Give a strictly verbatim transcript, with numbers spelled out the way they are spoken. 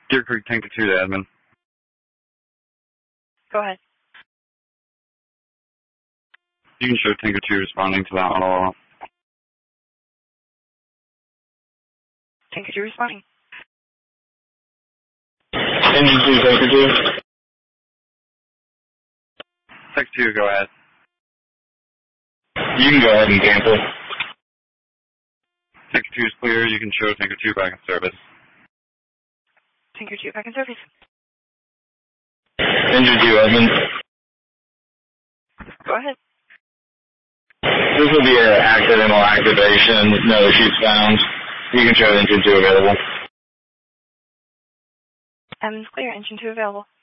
Deer Creek Tanker two to admin. Go ahead. You can show Tanker two responding to that auto. Tanker two responding. Engine two, Tanker two. Tanker two, go ahead. You can go ahead and cancel. Tanker two is clear. You can show Tanker two back in service. Tanker two back in service. Engine two, admin. Go ahead. This will be an accidental activation. No issues found. You can show engine two available. Admin's clear. Engine two available.